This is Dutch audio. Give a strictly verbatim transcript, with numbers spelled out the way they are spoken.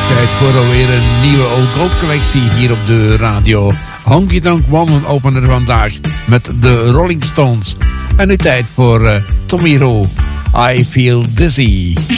Tijd voor alweer een nieuwe Old Gold collectie hier op de radio. Honky Tonk Woman openen vandaag met de Rolling Stones. En nu tijd voor uh, Tommy Rowe. I Feel Dizzy.